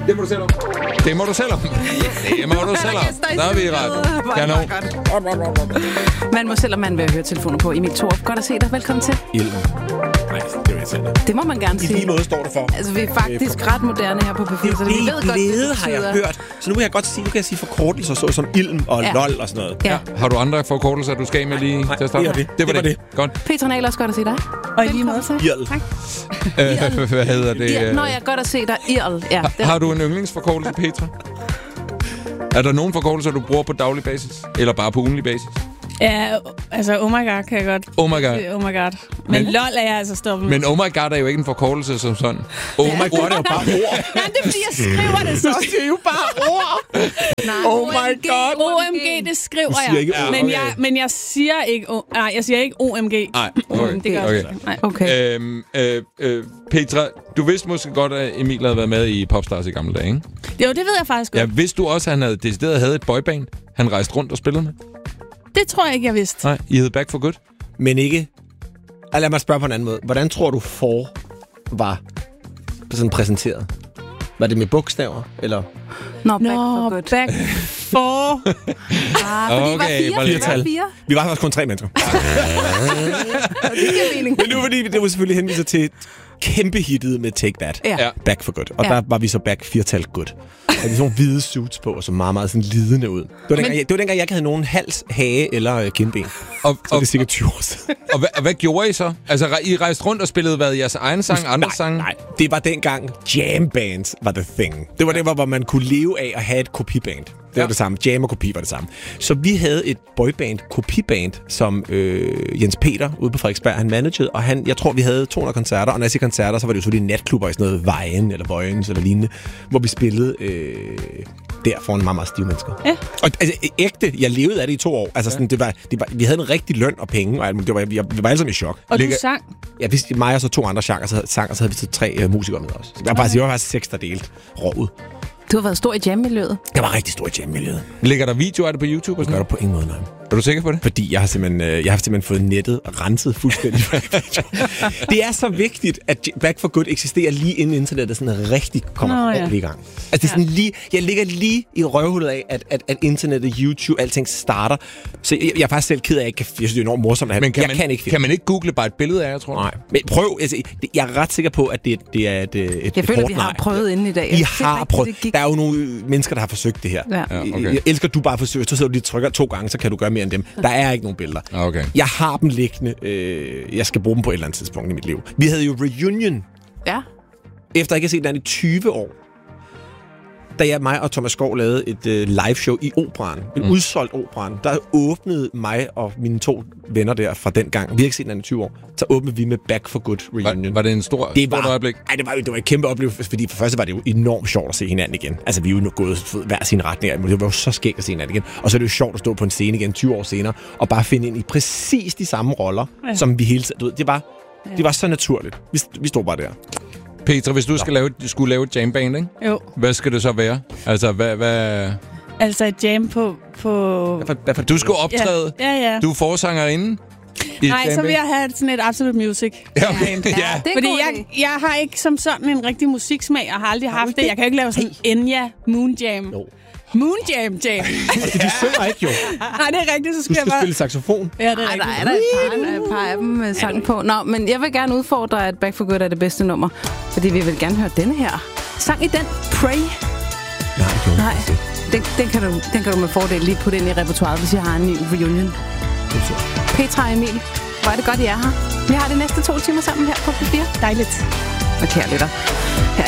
Det må du selv om. Det må du selv om. Det må du selv om. Der er vi i ret. Kanon. Man må selv, om man vil høre telefoner på. Emil Thorup, godt at se dig. Velkommen til. Ilden. Nej, det vil jeg selv. Det må man gerne sige. I lige måde står det for. Altså, vi er faktisk ret moderne her på P4, så vi ved godt, det har jeg hørt. Så nu kan jeg godt sige, nu kan jeg sige forkortelser, så som ilm og lol og sådan noget. Ja. Har du andre forkortelser, du skal med lige til at starte? Det var det. Godt. Petra Nahl, også godt at se dig. Og i lige måde til. Irl. Tak. Hvad hedder det? Nå, jeg er godt at se dig. Irl. Ja, har du en yndlingsforkortelse, Petra? Er der nogen forkortelser, du bruger på daglig basis? Eller bare på ugenlig basis? Ja, altså oh my god kan jeg godt. Oh my god. Oh my god. Men lol er jeg altså stoppet med. Men oh my god er jo ikke en forkortelse som sådan. Oh my god er jo bare ord. Nej, det er fordi, jeg skriver det så. Det er jo bare ord. Oh my god. OMG, det skriver jeg. Ikke men jeg siger ikke... Nej, jeg siger ikke OMG. Nej, okay. Det gør jeg ikke. Okay. Petra, du vidste måske godt, at Emil havde været med i Popstars i gamle dage, ikke? Jo, det ved jeg faktisk godt. Ja, vidste du også, at han havde et boyband, han rejste rundt og spillede med? Det tror jeg ikke, jeg vidste. Nej, I hed Back for Good. Men ikke... Lad mig spørge på en anden måde. Hvordan tror du var sådan præsenteret? Var det med bogstaver, eller? Nå, Back for Good. Back for... Fordi okay, vi var fire. Vi var faktisk kun 3 mennesker. Det giver mening. Men nu fordi det var selvfølgelig henviser til kæmpe hittet med Take That. Ja. Back for Good. Og der var vi så back 4-tal good. Og vi sådan nogle hvide suits på, og så meget, meget sådan lidende ud. Det var dengang, jeg ikke havde nogen hals, hage eller kindben. Så det er sikkert 20 år siden. Og hvad gjorde I så? Altså, I rejste rundt og spillede jeres egen sang, andre sange? Nej, det var dengang jam bands var the thing. Det var det, hvor man kunne leve af at have et kopiband. Det var det samme. Jam og kopi var det samme. Så vi havde et boyband, kopiband, som Jens Peter ude på Frederiksberg, han managede, og jeg tror, vi havde 200 koncerter, og når jeg siger koncerter, så var det jo selvfølgelig natklubber i sådan noget Vejen eller Vojens eller lignende, hvor vi spillede der foran meget, meget stive mennesker. Ja. Og altså, ægte, jeg levede af det i 2 år. Altså, sådan, det var, vi havde en rigtig løn og penge, og vi var alle sammen i chok. Og du sang? Ja, mig og så 2 andre sang, og så havde vi så 3 musikere med os. Jeg var faktisk 6, der delte rådet. Du har været stor i jam-miljøet. Jeg var rigtig stor i jam-miljøet. Ligger der video af det på YouTube? Det gør der på ingen måde, nej. Er du sikker på det? Fordi jeg har simpelthen fået nettet renset fuldstændig. Det er så vigtigt, at Back for Good eksisterer lige inden internettet sådan rigtig kommer ordentligt i gang. Altså det er sådan lige, jeg ligger lige i røvhullet af, at internettet, YouTube, alting starter. Så jeg er faktisk selv ked af, at jeg synes, det er enormt morsomt at have. Men kan man ikke google bare et billede af jer, tror du? Nej. Men prøv. Altså, jeg er ret sikker på, at det er et jeg føler, vi har prøvet inden i dag. I har prøvet. Der er jo nogle mennesker, der har forsøgt det her. Ja. Okay. Jeg elsker, du bare forsøger. Så sidder du lige trykker 2 gange, så kan du gøre mere end dem. Der er ikke nogen billeder. Okay. Jeg har dem liggende. Jeg skal bruge dem på et eller andet tidspunkt i mit liv. Vi havde jo reunion. Ja. Efter jeg ikke har set den i 20 år. Da mig og Thomas Skov lavede et liveshow i Operan. En udsolgt Operan. Der åbnede mig og mine 2 venner der fra den gang. Vi har ikke set den i 20 år. Så åbnede vi med Back for Good reunion. Var det en stort øjeblik? Nej, det var et kæmpe oplevelse, fordi for første var det jo enormt sjovt at se hinanden igen. Altså, vi er jo gået hver sin retning, men det var jo så skægt at se hinanden igen. Og så er det jo sjovt at stå på en scene igen 20 år senere, og bare finde ind i præcis de samme roller, som vi hele tiden... Det var så naturligt. Vi stod bare der. Petra, hvis du skulle lave et jamband, ikke? Jo. Hvad skal det så være? Altså, hvad... Altså et jam på... Du skulle optræde. Ja. Du er forsangerinde. Nej, så vil jeg have sådan et Absolute Music. Ja. Fordi jeg har ikke som sådan en rigtig musiksmag, og har aldrig haft det. Jeg kan jo ikke lave sådan Enya Moon Jam. No. Moon Jam. De synger ikke jo. Nej, det er rigtigt, så skal jeg bare... Du skal spille saxofon. Ja, det er rigtigt. Der er et par af dem med sang på. Nå, men jeg vil gerne udfordre, at Back for Good er det bedste nummer. Fordi vi vil gerne høre denne her. Sang i den, Pray. Nej, den kan du med fordel lige putte ind i repertoiret, hvis jeg har en ny reunion. Petra og Emil, hvor er det godt, I er her. Vi har de næste 2 timer sammen her på P4. Dejligt. Og kære lytter.